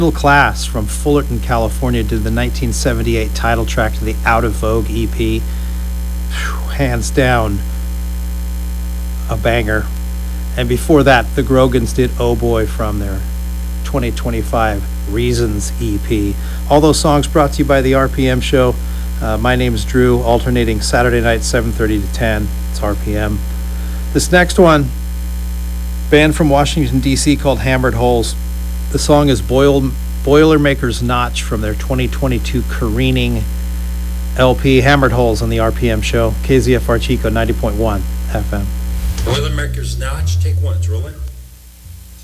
Middle Class from Fullerton, California, did the 1978 title track to the Out of Vogue EP. Phew, hands down, a banger. And before that, the Grogans did Oh Boy from their 2025 Reasons EP. All those songs brought to you by the RPM show. My name is Drew, alternating Saturday night 7:30 to 10. It's RPM. This next one, band from Washington, D.C. called Hammered Holes. The song is Boilermaker's Notch from their 2022 Careening LP, Hammered Holes on the RPM show, KZFR Chico 90.1 FM. Boilermaker's Notch, take one, it's rolling.